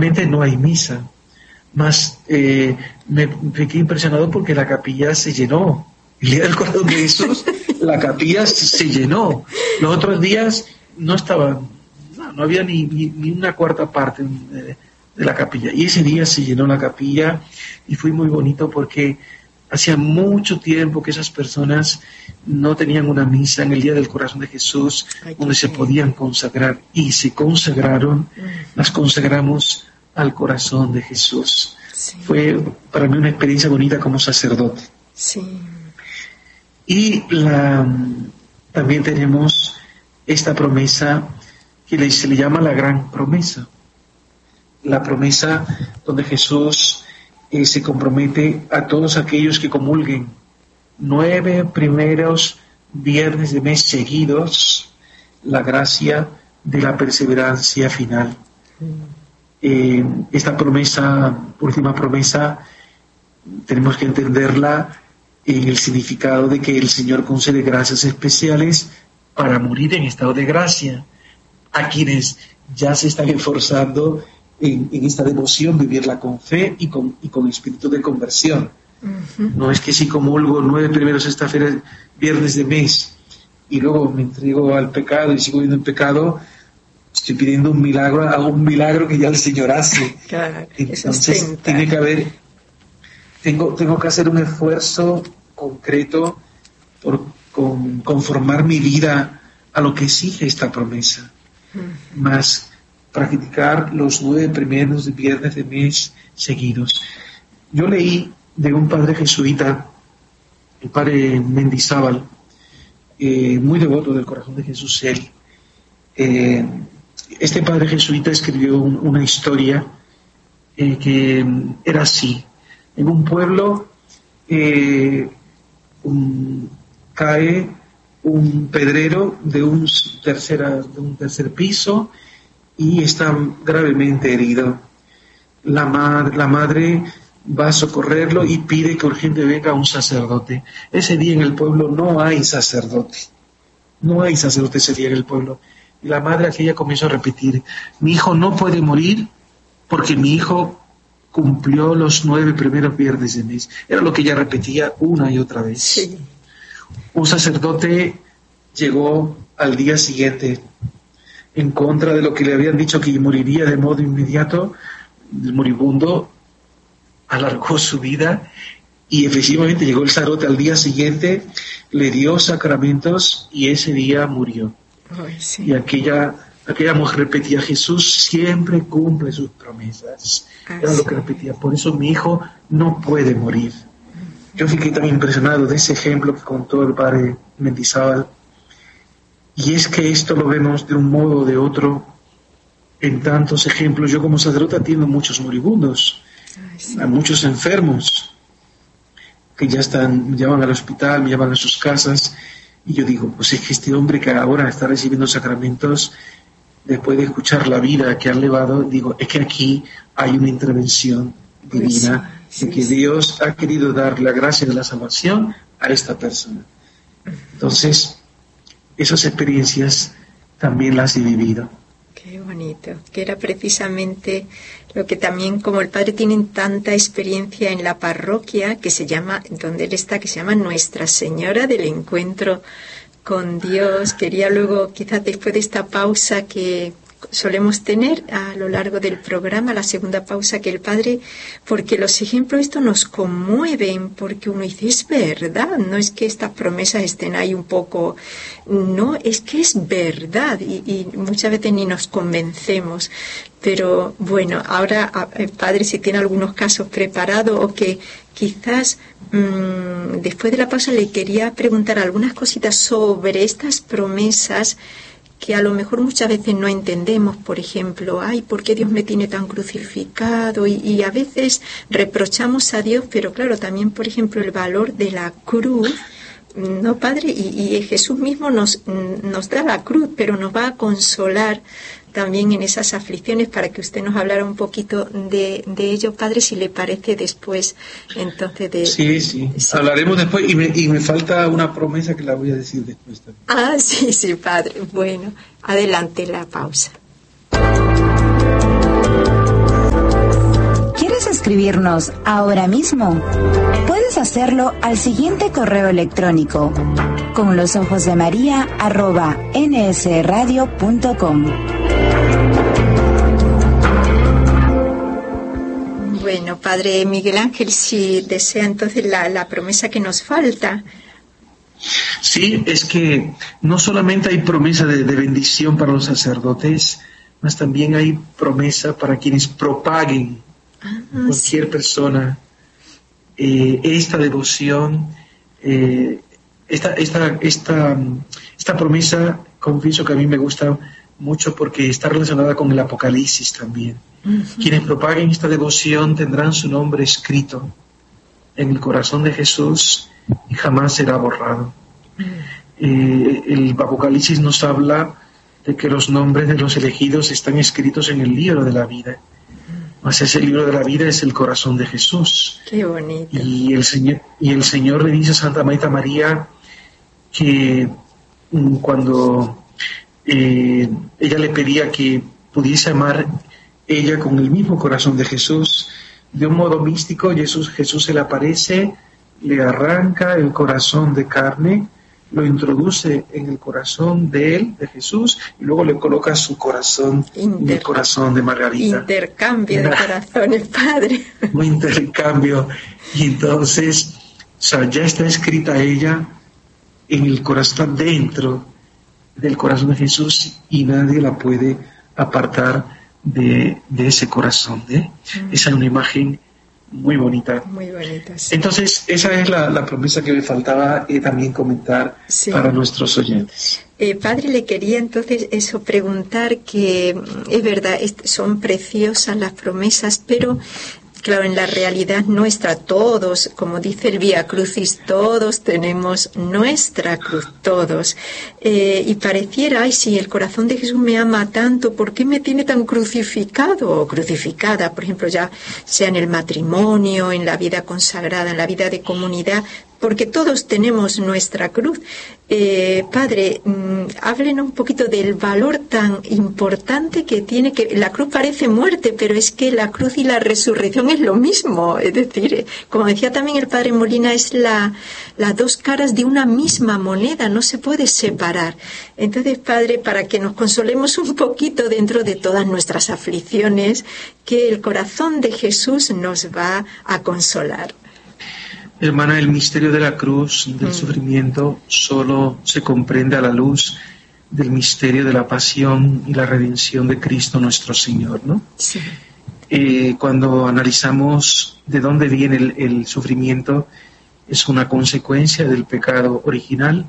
normalmente no hay misa. Más me quedé impresionado porque la capilla se llenó. El día del Corazón de Jesús, la capilla se llenó. Los otros días no estaban, no había ni una cuarta parte de la capilla. Y ese día se llenó la capilla y fue muy bonito porque hacía mucho tiempo que esas personas no tenían una misa en el Día del Corazón de Jesús donde se podían consagrar, y se consagraron, las consagramos al corazón de Jesús. Sí. Fue para mí una experiencia bonita como sacerdote. Sí. Y también tenemos esta promesa que se le llama la gran promesa. La promesa donde Jesús se compromete a todos aquellos que comulguen 9 primeros viernes de mes seguidos la gracia de la perseverancia final. Esta promesa, última promesa, tenemos que entenderla en el significado de que el Señor concede gracias especiales para morir en estado de gracia a quienes ya se están esforzando en esta devoción, vivirla con fe y con espíritu de conversión. No es que si comulgo 9 primeros viernes de mes y luego me entrego al pecado y sigo viviendo en pecado, estoy pidiendo un milagro, hago un milagro que ya el Señor hace. Claro, entonces tiene que haber, tengo que hacer un esfuerzo concreto por conformar mi vida a lo que exige esta promesa, más practicar los 9 primeros viernes de mes seguidos. Yo leí de un padre jesuita, el padre Mendizábal, muy devoto del Corazón de Jesús él. Este padre jesuita escribió una historia que era así. En un pueblo cae un pedrero de un tercer piso y está gravemente herido. La madre va a socorrerlo y pide que urgente venga un sacerdote. Ese día en el pueblo no hay sacerdote. No hay sacerdote ese día en el pueblo. Y la madre aquella comenzó a repetir: mi hijo no puede morir porque mi hijo cumplió los 9 primeros viernes de mes. Era lo que ella repetía una y otra vez. Sí. Un sacerdote llegó al día siguiente en contra de lo que le habían dicho, que moriría de modo inmediato. El moribundo alargó su vida y efectivamente llegó el sacerdote al día siguiente, le dio sacramentos y ese día murió. Ay, sí. Y aquella mujer repetía: Jesús siempre cumple sus promesas. Era lo que repetía. Por eso mi hijo no puede morir. Yo fiqué también impresionado de ese ejemplo que contó el padre Mendizábal. Y es que esto lo vemos de un modo o de otro en tantos ejemplos. Yo como sacerdote atiendo muchos moribundos, a muchos enfermos que ya me llevan al hospital, me llevan a sus casas, y yo digo, pues es que este hombre que ahora está recibiendo sacramentos, después de escuchar la vida que han llevado, digo, es que aquí hay una intervención divina, de que Dios ha querido dar la gracia de la salvación a esta persona. Entonces, esas experiencias también las he vivido. Qué bonito, que era precisamente lo que también, como el padre tiene tanta experiencia en la parroquia que se llama, donde él está, que se llama Nuestra Señora del Encuentro con Dios. Quería luego, quizás después de esta pausa que solemos tener a lo largo del programa, la segunda pausa, que el padre, porque los ejemplos estos nos conmueven, porque uno dice, es verdad, no es que estas promesas estén ahí un poco, no, es que es verdad, y muchas veces ni nos convencemos. Pero bueno, ahora, padre, si tiene algunos casos preparados o que quizás después de la pausa le quería preguntar algunas cositas sobre estas promesas que a lo mejor muchas veces no entendemos. Por ejemplo, ay, ¿por qué Dios me tiene tan crucificado? Y a veces reprochamos a Dios, pero claro, también, por ejemplo, el valor de la cruz, ¿no, padre? Y Jesús mismo nos da la cruz, pero nos va a consolar también en esas aflicciones, para que usted nos hablara un poquito de ello, padre, si le parece, después, entonces de... Sí. Hablaremos después, y me falta una promesa que la voy a decir después también. Ah, sí, padre. Bueno, adelante la pausa. escribirnos ahora mismo? Puedes hacerlo al siguiente correo electrónico: conlosojosdemaria@nsradio.com. Bueno, Padre Miguel Ángel, si desea entonces la promesa que nos falta. Sí, es que no solamente hay promesa de bendición para los sacerdotes, mas también hay promesa para quienes propaguen cualquier persona esta devoción, esta promesa. Confieso que a mí me gusta mucho porque está relacionada con el Apocalipsis también. Quienes propaguen esta devoción tendrán su nombre escrito en el corazón de Jesús y jamás será borrado. El Apocalipsis nos habla de que los nombres de los elegidos están escritos en el libro de la vida. Mas ese libro de la vida es el corazón de Jesús. Qué bonito. Y el Señor le dice a Santa Marta María que cuando ella le pedía que pudiese amar ella con el mismo corazón de Jesús, de un modo místico, Jesús se le aparece, le arranca el corazón de carne, lo introduce en el corazón de él, de Jesús, y luego le coloca su corazón en el corazón de Margarita. Intercambio de corazones, Padre. Un intercambio. Y entonces, ya está escrita ella en el corazón, dentro del corazón de Jesús, y nadie la puede apartar de ese corazón. Esa es una imagen muy bonita. Muy bonita, sí. Entonces, esa es la promesa que me faltaba también comentar para nuestros oyentes. Padre, le quería entonces preguntar que es verdad, son preciosas las promesas, pero claro, en la realidad nuestra, todos, como dice el Vía Crucis, todos tenemos nuestra cruz, todos. Y pareciera, si el corazón de Jesús me ama tanto, ¿por qué me tiene tan crucificado o crucificada? Por ejemplo, ya sea en el matrimonio, en la vida consagrada, en la vida de comunidad, porque todos tenemos nuestra cruz. Padre, háblenos un poquito del valor tan importante que tiene, que la cruz parece muerte, pero es que la cruz y la resurrección es lo mismo. Es decir, como decía también el Padre Molina, es las dos caras de una misma moneda, no se puede separar. Entonces, Padre, para que nos consolemos un poquito dentro de todas nuestras aflicciones, que el corazón de Jesús nos va a consolar. Hermana, el misterio de la cruz, del sufrimiento, solo se comprende a la luz del misterio de la pasión y la redención de Cristo nuestro Señor, ¿no? Sí. Cuando analizamos de dónde viene el sufrimiento, es una consecuencia del pecado original.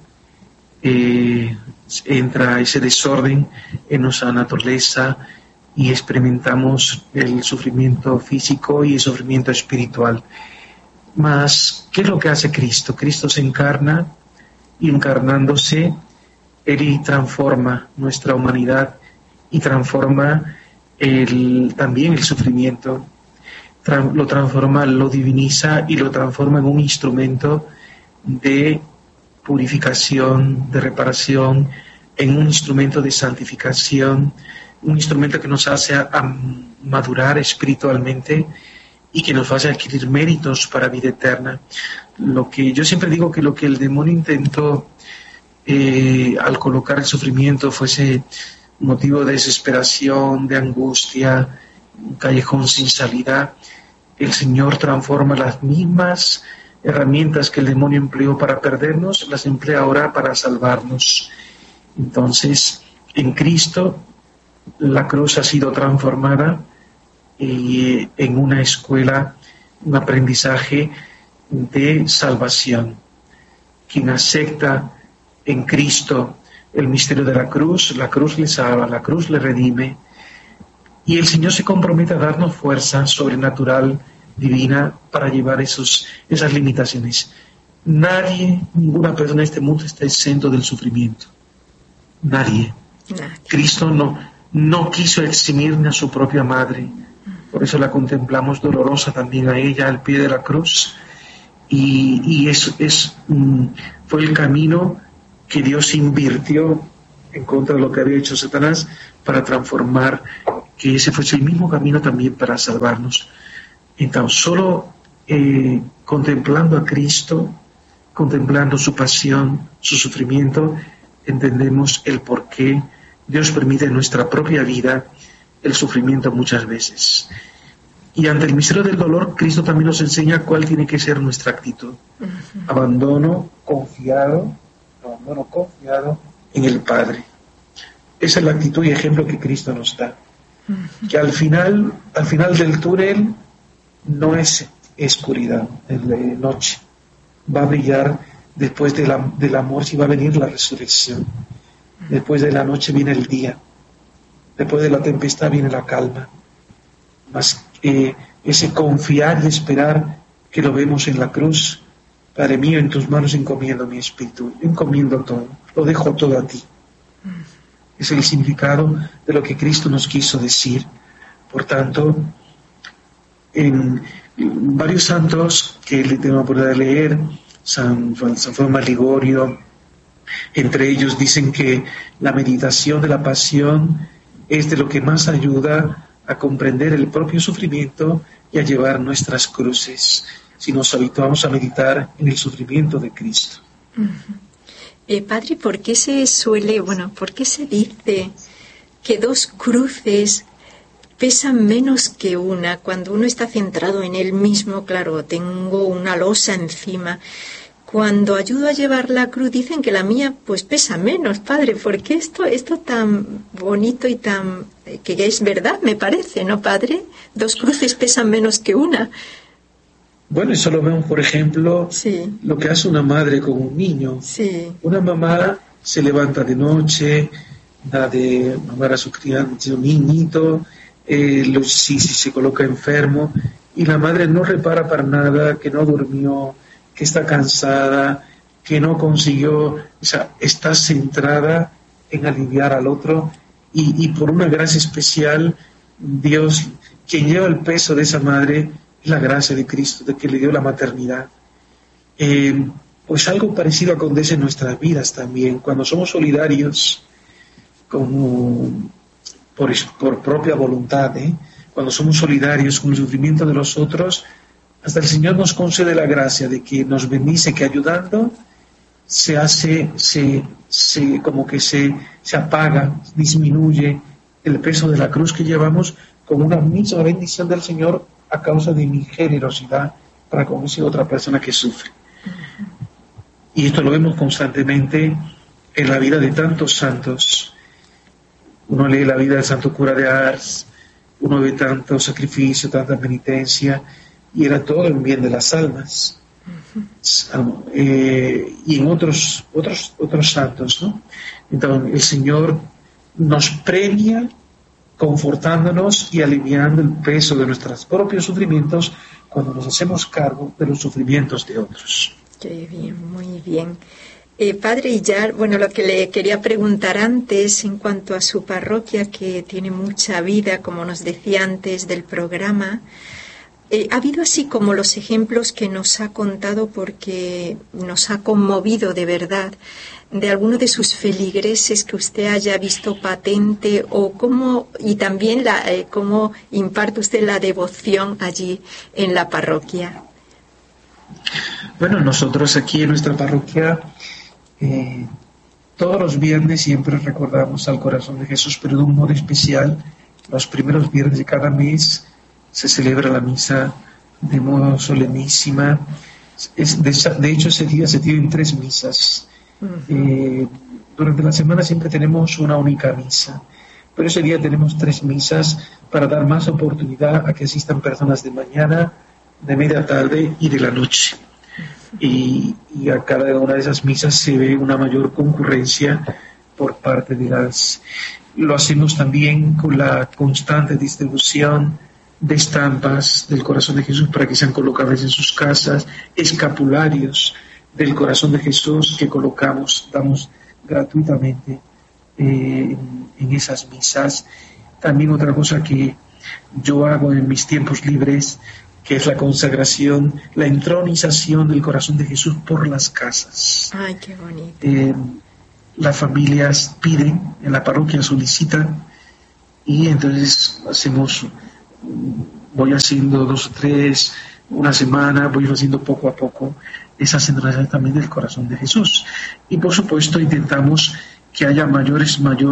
Entra ese desorden en nuestra naturaleza y experimentamos el sufrimiento físico y el sufrimiento espiritual. Mas, ¿qué es lo que hace Cristo? Cristo se encarna y encarnándose, Él transforma nuestra humanidad y transforma también el sufrimiento, lo transforma, lo diviniza y lo transforma en un instrumento de purificación, de reparación, en un instrumento de santificación, un instrumento que nos hace madurar espiritualmente y que nos hace adquirir méritos para vida eterna. Lo que yo siempre digo, que lo que el demonio intentó al colocar el sufrimiento fuese motivo de desesperación, de angustia, un callejón sin salida, el Señor transforma las mismas herramientas que el demonio empleó para perdernos, las emplea ahora para salvarnos. Entonces, en Cristo la cruz ha sido transformada en una escuela, un aprendizaje de salvación. Quien acepta en Cristo el misterio de la cruz le salva, la cruz le redime, y el Señor se compromete a darnos fuerza sobrenatural, divina, para llevar esas limitaciones. Nadie, ninguna persona en este mundo está exento del sufrimiento. Nadie. Cristo no quiso eximir ni a su propia madre. Por eso la contemplamos dolorosa también a ella al pie de la cruz. Y fue el camino que Dios invirtió en contra de lo que había hecho Satanás para transformar, que ese fuese el mismo camino también para salvarnos. Entonces, solo contemplando a Cristo, contemplando su pasión, su sufrimiento, entendemos el por qué Dios permite en nuestra propia vida el sufrimiento muchas veces. Y ante el misterio del dolor, Cristo también nos enseña cuál tiene que ser nuestra actitud. Abandono confiado en el Padre. Esa es la actitud y ejemplo que Cristo nos da. Que al final del túnel no es oscuridad, es noche. Va a brillar después del amor, si va a venir la resurrección. Después de la noche viene el día. Después de la tempestad viene la calma. Mas ese confiar y esperar que lo vemos en la cruz. Padre mío, en tus manos encomiendo mi espíritu, encomiendo todo, lo dejo todo a ti. Es el significado de lo que Cristo nos quiso decir. Por tanto, en varios santos que le tengo la oportunidad de leer, San Foma Ligorio, entre ellos dicen que la meditación de la pasión es de lo que más ayuda a comprender el propio sufrimiento y a llevar nuestras cruces, si nos habituamos a meditar en el sufrimiento de Cristo. Padre, ¿por qué se dice que dos cruces pesan menos que una? Cuando uno está centrado en él mismo, claro, tengo una losa encima. Cuando ayudo a llevar la cruz, dicen que la mía pues pesa menos, Padre. ¿Por qué esto tan bonito y tan... que es verdad, me parece, ¿no, Padre? Dos cruces pesan menos que una. Bueno, eso lo vemos, por ejemplo, sí, lo que hace una madre con un niño. Sí. Una mamá se levanta de noche, da de mamar a su crianza, un niñito, si se coloca enfermo, y la madre no repara para nada, que no durmió, que está cansada, que no consiguió, o sea, está centrada en aliviar al otro, y por una gracia especial, Dios, quien lleva el peso de esa madre, es la gracia de Cristo, de que le dio la maternidad. Pues algo parecido acontece en nuestras vidas también, cuando somos solidarios, como por propia voluntad, cuando somos solidarios con el sufrimiento de los otros, hasta el Señor nos concede la gracia de que nos bendice, que ayudando se apaga, disminuye el peso de la cruz que llevamos con una misma bendición del Señor a causa de mi generosidad para con esa otra persona que sufre. Y esto lo vemos constantemente en la vida de tantos santos. Uno lee la vida del santo cura de Ars, uno ve tanto sacrificio, tanta penitencia, y era todo en bien de las almas. Y en otros santos, ¿no? Entonces el Señor nos premia confortándonos y aliviando el peso de nuestros propios sufrimientos cuando nos hacemos cargo de los sufrimientos de otros. Qué bien, muy bien. Padre, y ya, lo que le quería preguntar antes en cuanto a su parroquia, que tiene mucha vida, como nos decía antes del programa, ha habido así como los ejemplos que nos ha contado, porque nos ha conmovido de verdad, de alguno de sus feligreses que usted haya visto patente, o cómo, y también cómo imparte usted la devoción allí en la parroquia. Bueno, nosotros aquí en nuestra parroquia todos los viernes siempre recordamos al Corazón de Jesús, pero de un modo especial. Los primeros viernes de cada mes se celebra la misa de modo solemnísima. De hecho, ese día se tienen 3 misas. Durante la semana siempre tenemos una única misa, pero ese día tenemos 3 misas para dar más oportunidad a que asistan personas de mañana, de media tarde y de la noche. Y a cada una de esas misas se ve una mayor concurrencia por parte de Lo hacemos también con la constante distribución de estampas del Corazón de Jesús para que sean colocadas en sus casas, escapularios del Corazón de Jesús que damos gratuitamente en esas misas. También otra cosa que yo hago en mis tiempos libres, que es la consagración, la entronización del Corazón de Jesús por las casas. ¡Ay, qué bonito! Las familias piden, en la parroquia solicitan, y entonces hacemos voy haciendo 2 o 3, una semana, voy haciendo poco a poco esa centralización también del corazón de Jesús. Y por supuesto intentamos que haya mayor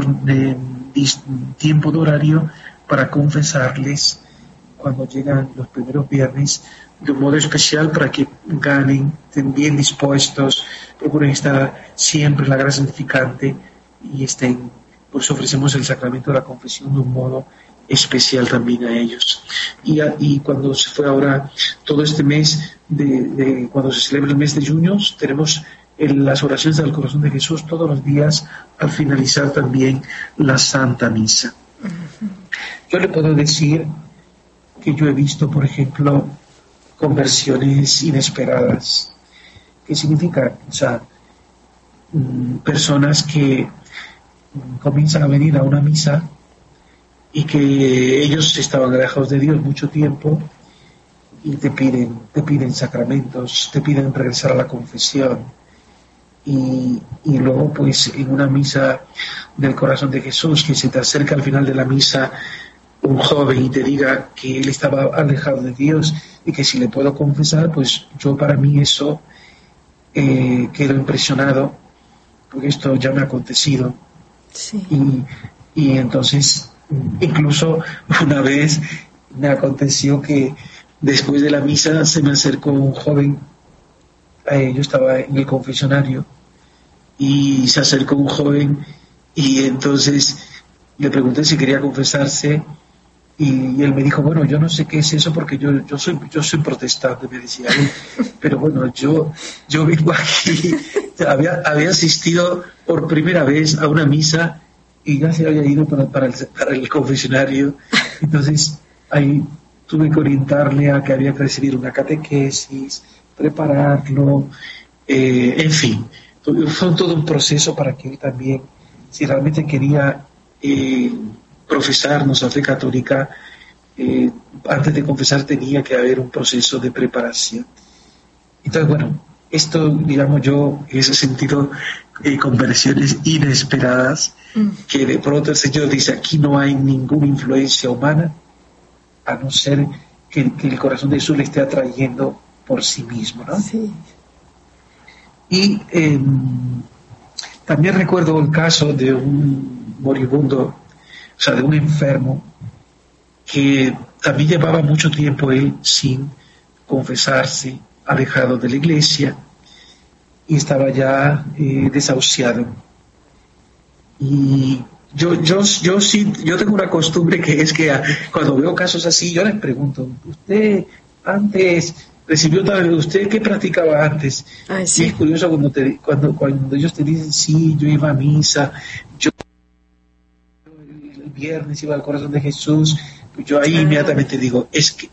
tiempo de horario para confesarles cuando llegan los primeros viernes, de un modo especial para que ganen, estén bien dispuestos, procuren estar siempre en la gracia santificante y estén. Por eso ofrecemos el sacramento de la confesión de un modo especial también a ellos. Y cuando se fue ahora todo este mes, cuando se celebra el mes de junio, tenemos las oraciones del corazón de Jesús todos los días al finalizar también la Santa Misa. Yo le puedo decir que yo he visto, por ejemplo, conversiones inesperadas. ¿Qué significa? O sea, personas que comienzan a venir a una misa y que ellos estaban alejados de Dios mucho tiempo y te piden sacramentos, te piden regresar a la confesión y luego pues en una misa del corazón de Jesús, que se te acerca al final de la misa un joven y te diga que él estaba alejado de Dios y que si le puedo confesar, pues yo para mí eso quedo impresionado porque esto ya me ha acontecido. Sí. Y entonces incluso una vez me aconteció que después de la misa se me acercó un joven, yo estaba en el confesionario y se acercó un joven y entonces le pregunté si quería confesarse y él me dijo, bueno, yo no sé qué es eso porque yo soy protestante, me decía él, pero bueno, yo vengo aquí, había asistido por primera vez a una misa y ya se había ido para el confesionario, entonces ahí tuve que orientarle a que había que recibir una catequesis, prepararlo, en fin, fue todo un proceso para que él también, si realmente quería profesar nuestra fe católica, antes de confesar tenía que haber un proceso de preparación. Entonces, bueno, esto, digamos yo, en ese sentido, conversiones inesperadas, que de pronto el Señor dice, aquí no hay ninguna influencia humana, a no ser que el corazón de Jesús le esté atrayendo por sí mismo, ¿no? Sí. Y también recuerdo el caso de un moribundo, o sea, de un enfermo, que también llevaba mucho tiempo él sin confesarse, alejado de la iglesia, y estaba ya desahuciado. Y yo tengo una costumbre que es que cuando veo casos así, yo les pregunto, ¿usted antes recibió tal? ¿Usted qué practicaba antes? Ay, sí. Y es curioso cuando ellos te dicen, sí, yo iba a misa, yo el viernes iba al corazón de Jesús, pues yo ahí inmediatamente digo,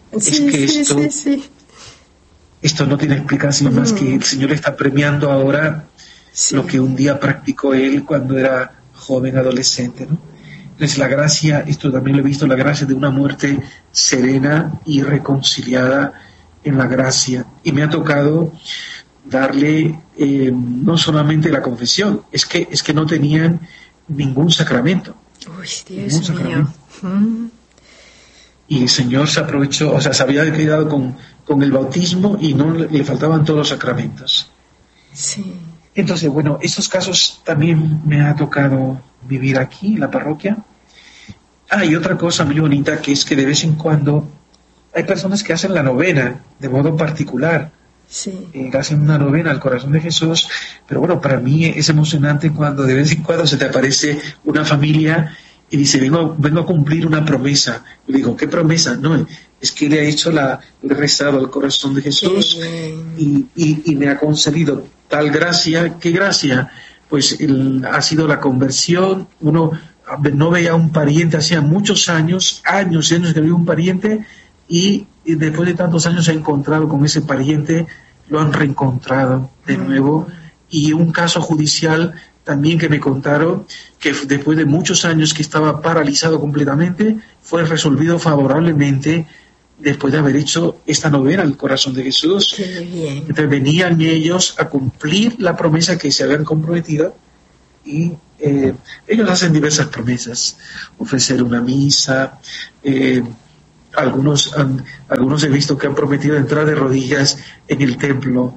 esto no tiene explicación más que el Señor está premiando ahora lo que un día practicó él cuando era joven, adolescente, ¿no? Entonces la gracia, esto también lo he visto, la gracia de una muerte serena y reconciliada en la gracia, y me ha tocado darle no solamente la confesión, es que no tenían ningún sacramento. Uy, Dios mío. Y el Señor se aprovechó, o sea, se había quedado con el bautismo y no le faltaban todos los sacramentos. Sí. Entonces, bueno, estos casos también me ha tocado vivir aquí en la parroquia. Y otra cosa muy bonita, que es que de vez en cuando hay personas que hacen la novena de modo particular. Sí. Hacen una novena al corazón de Jesús, pero bueno, para mí es emocionante cuando de vez en cuando se te aparece una familia y dice, vengo a cumplir una promesa. Yo digo, ¿qué promesa? No, es que le he rezado al corazón de Jesús y me ha concedido tal gracia. ¿Qué gracia? Pues ha sido la conversión. Uno no veía a un pariente hacía muchos años que veía un pariente, y después de tantos años se ha encontrado con ese pariente, lo han reencontrado de nuevo. Y un caso judicial también que me contaron, que después de muchos años que estaba paralizado completamente, fue resolvido favorablemente después de haber hecho esta novena al corazón de Jesús. Qué bien. Entonces venían ellos a cumplir la promesa que se habían comprometido, y ellos hacen diversas promesas: ofrecer una misa, algunos he visto que han prometido entrar de rodillas en el templo,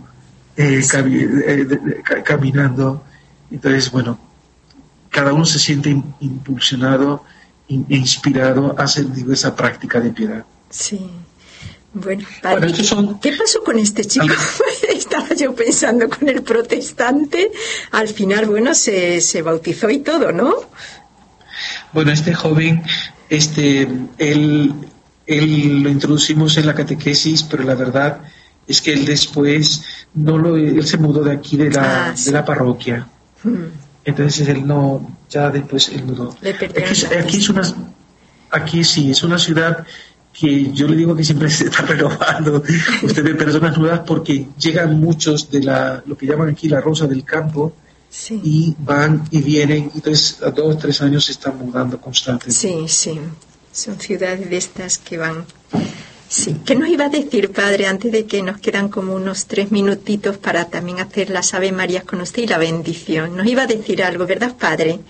caminando. Entonces, bueno, cada uno se siente impulsionado, inspirado a hacer esa práctica de piedad. Sí. Bueno, padre, bueno, ¿qué pasó con este chico? Estaba yo pensando con el protestante. Al final, bueno, se bautizó y todo, ¿no? Bueno, este joven, él lo introducimos en la catequesis, pero la verdad es que él después él se mudó de aquí de la parroquia. Entonces él después él mudó. Aquí sí, es una ciudad que yo le digo que siempre se está renovando usted ve personas nuevas, porque llegan muchos de lo que llaman aquí la Rosa del Campo, sí, y van y vienen, y entonces a 2 o 3 años se están mudando constantemente. Sí, sí, son ciudades de estas que van. Sí, ¿qué nos iba a decir, padre, antes de que nos quedan como unos 3 minutitos para también hacer las Ave Marías con usted y la bendición? Nos iba a decir algo, ¿verdad, padre?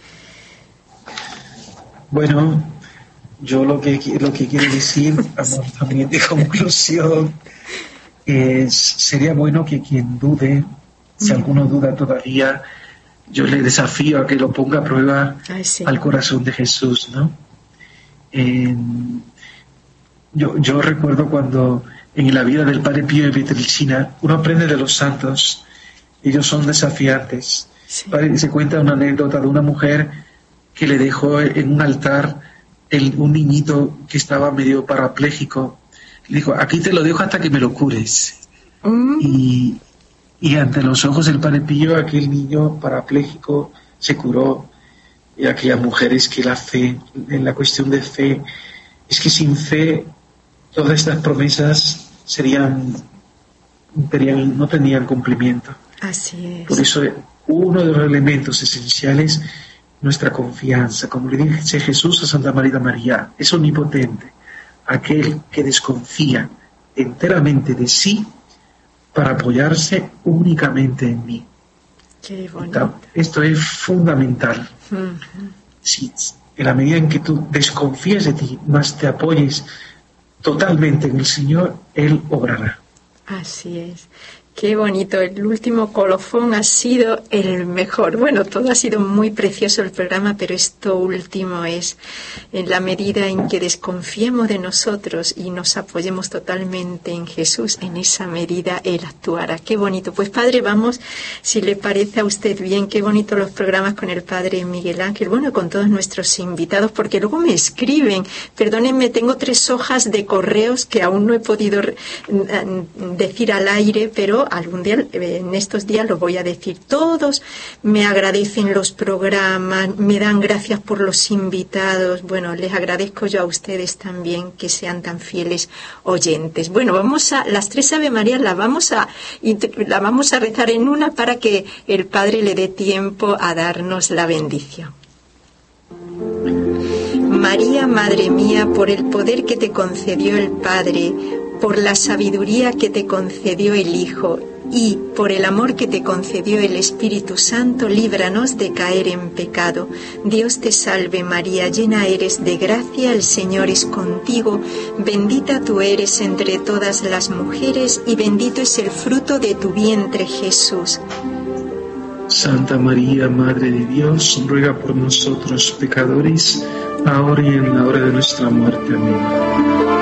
Bueno, yo lo que quiero decir también de conclusión sería bueno que quien dude, si alguno duda todavía, yo le desafío a que lo ponga a prueba al corazón de Jesús, ¿no? Yo recuerdo cuando en la vida del Padre Pío de Pietrelcina uno aprende de los santos, ellos son desafiantes. Sí. Se cuenta una anécdota de una mujer que le dejó en un altar un niñito que estaba medio parapléjico. Le dijo: aquí te lo dejo hasta que me lo cures. Y ante los ojos del Padre Pío, aquel niño parapléjico se curó. Y aquella mujer, es que la fe, en la cuestión de fe, es que sin fe todas estas promesas no tenían cumplimiento. Así es. Por eso uno de los elementos esenciales, nuestra confianza, como le dice Jesús a Santa María, es omnipotente, aquel que desconfía enteramente de sí para apoyarse únicamente en mí. Qué bonito. Esto es fundamental. Sí, en la medida en que tú desconfíes de ti, más te apoyes totalmente en el Señor, Él obrará. Así es. Qué bonito, el último colofón ha sido el mejor. Bueno, todo ha sido muy precioso el programa, pero esto último es en la medida en que desconfiemos de nosotros y nos apoyemos totalmente en Jesús, en esa medida Él actuará. Qué bonito. Pues padre, vamos, si le parece a usted bien, qué bonito los programas con el padre Miguel Ángel, bueno, con todos nuestros invitados, porque luego me escriben, perdónenme, tengo 3 hojas de correos que aún no he podido decir al aire, pero algún día, en estos días lo voy a decir. Todos me agradecen los programas, me dan gracias por los invitados. Bueno, les agradezco yo a ustedes también que sean tan fieles oyentes. Bueno, vamos a las 3 Ave Marías, la vamos a rezar en una para que el Padre le dé tiempo a darnos la bendición. María, Madre mía, por el poder que te concedió el Padre, por la sabiduría que te concedió el Hijo y por el amor que te concedió el Espíritu Santo, líbranos de caer en pecado. Dios te salve María, llena eres de gracia, el Señor es contigo, bendita tú eres entre todas las mujeres y bendito es el fruto de tu vientre, Jesús. Santa María, Madre de Dios, ruega por nosotros pecadores, ahora y en la hora de nuestra muerte. Amén.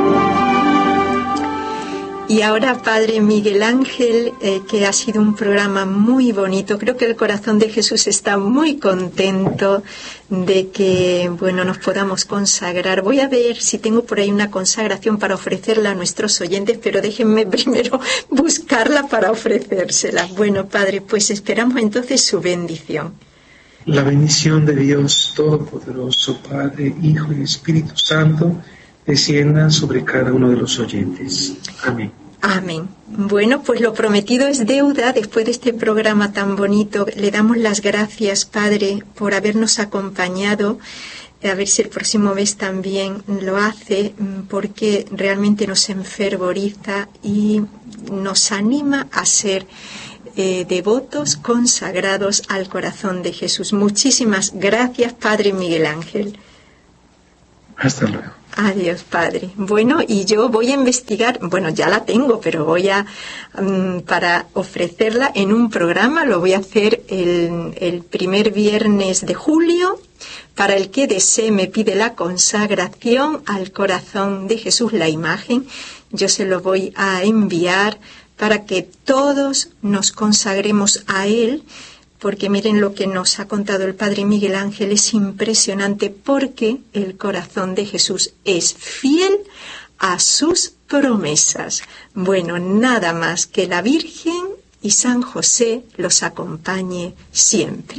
Y ahora, Padre Miguel Ángel, que ha sido un programa muy bonito. Creo que el corazón de Jesús está muy contento de que, bueno, nos podamos consagrar. Voy a ver si tengo por ahí una consagración para ofrecerla a nuestros oyentes, pero déjenme primero buscarla para ofrecérsela. Bueno, Padre, pues esperamos entonces su bendición. La bendición de Dios Todopoderoso, Padre, Hijo y Espíritu Santo, descienda sobre cada uno de los oyentes. Amén. Amén. Bueno, pues lo prometido es deuda. Después de este programa tan bonito, le damos las gracias, Padre, por habernos acompañado. A ver si el próximo mes también lo hace, porque realmente nos enfervoriza y nos anima a ser devotos, consagrados al corazón de Jesús. Muchísimas gracias, Padre Miguel Ángel. Hasta luego. Adiós, Padre. Bueno, y yo voy a investigar, bueno, ya la tengo, pero voy a, para ofrecerla en un programa, lo voy a hacer el primer viernes de julio. Para el que desee me pide la consagración al corazón de Jesús, la imagen. Yo se lo voy a enviar para que todos nos consagremos a Él, porque miren lo que nos ha contado el Padre Miguel Ángel, es impresionante porque el corazón de Jesús es fiel a sus promesas. Bueno, nada más, que la Virgen y San José los acompañe siempre.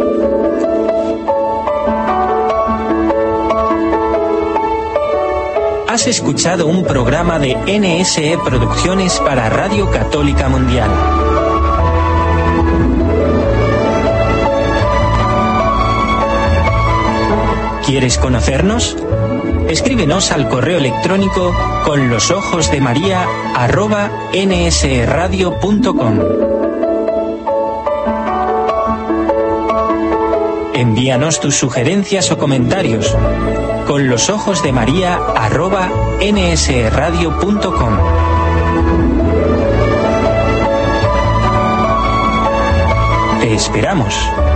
Has escuchado un programa de NSE Producciones para Radio Católica Mundial. ¿Quieres conocernos? Escríbenos al correo electrónico conlosojosdemaria@nsradio.com. Envíanos tus sugerencias o comentarios conlosojosdemaria@nsradio.com. Te esperamos.